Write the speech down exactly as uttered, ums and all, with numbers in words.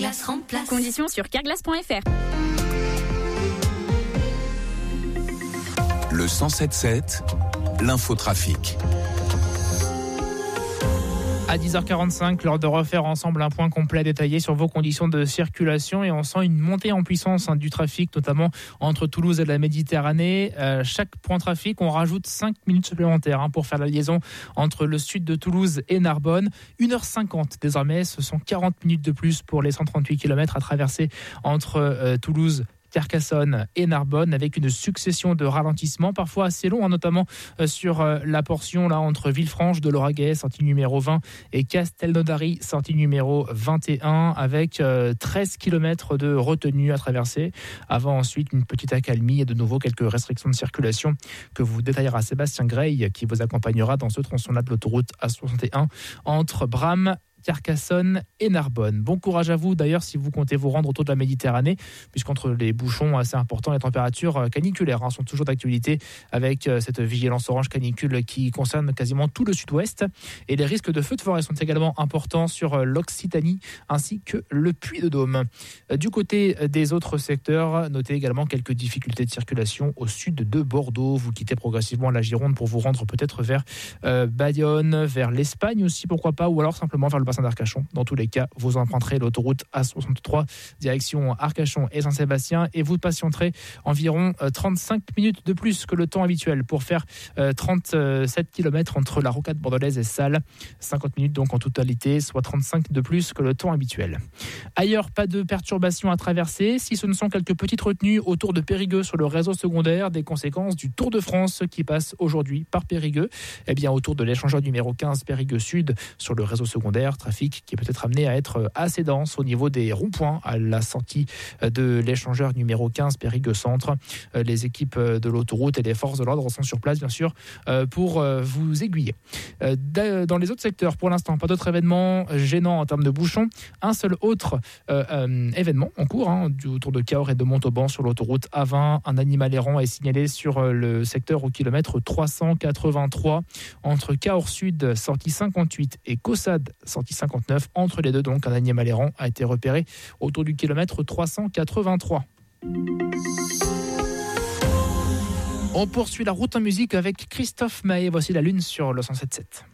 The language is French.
Carglass remplace. Conditions sur carglass point f r. Le cent sept sept, l'infotrafic. À dix heures quarante-cinq, l'heure de refaire ensemble un point complet détaillé sur vos conditions de circulation et on sent une montée en puissance hein, du trafic, notamment entre Toulouse et la Méditerranée. Euh, chaque point trafic, on rajoute cinq minutes supplémentaires hein, pour faire la liaison entre le sud de Toulouse et Narbonne. une heure cinquante désormais, ce sont quarante minutes de plus pour les cent trente-huit kilomètres à traverser entre euh, Toulouse, Carcassonne et Narbonne, avec une succession de ralentissements parfois assez longs, hein, notamment euh, sur euh, la portion là entre Villefranche de Lauragais, sortie numéro vingt, et Castelnaudary, sortie numéro vingt et un, avec euh, treize kilomètres de retenue à traverser, avant ensuite une petite accalmie et de nouveau quelques restrictions de circulation que vous détaillera Sébastien Grey, qui vous accompagnera dans ce tronçon-là de l'autoroute A soixante et un entre Bram, Carcassonne et Narbonne. Bon courage à vous d'ailleurs si vous comptez vous rendre autour de la Méditerranée, puisqu'entre les bouchons assez importants, les températures caniculaires hein, sont toujours d'actualité, avec cette vigilance orange canicule qui concerne quasiment tout le sud-ouest, et les risques de feux de forêt sont également importants sur l'Occitanie ainsi que le Puy-de-Dôme. Du côté des autres secteurs, notez également quelques difficultés de circulation au sud de Bordeaux. Vous quittez progressivement la Gironde pour vous rendre peut-être vers euh, Bayonne, vers l'Espagne aussi pourquoi pas, ou alors simplement vers le bassin d'Arcachon. Dans tous les cas, vous emprunterez l'autoroute A soixante-trois direction Arcachon et Saint-Sébastien et vous patienterez environ trente-cinq minutes de plus que le temps habituel pour faire trente-sept kilomètres entre la rocade bordelaise et Salles. cinquante minutes donc en totalité, soit trente-cinq de plus que le temps habituel. Ailleurs, pas de perturbations à traverser, si ce ne sont quelques petites retenues autour de Périgueux sur le réseau secondaire, des conséquences du Tour de France qui passe aujourd'hui par Périgueux. Eh bien, autour de l'échangeur numéro quinze Périgueux Sud sur le réseau secondaire, trafic qui est peut-être amené à être assez dense au niveau des ronds-points à la sortie de l'échangeur numéro quinze Périgueux Centre. Les équipes de l'autoroute et les forces de l'ordre sont sur place bien sûr pour vous aiguiller. Dans les autres secteurs, pour l'instant, pas d'autres événements gênants en termes de bouchons. Un seul autre euh, euh, événement en cours hein, autour de Cahors et de Montauban sur l'autoroute A vingt. Un animal errant est signalé sur le secteur au kilomètre trois cent quatre-vingt-trois entre Cahors Sud, sortie cinquante-huit, et Caussade, sortie cinquante-neuf. Entre les deux, donc, un animal errant a été repéré autour du kilomètre trois cent quatre-vingt-trois. On poursuit la route en musique avec Christophe Maé. Voici la Lune sur le cent sept sept.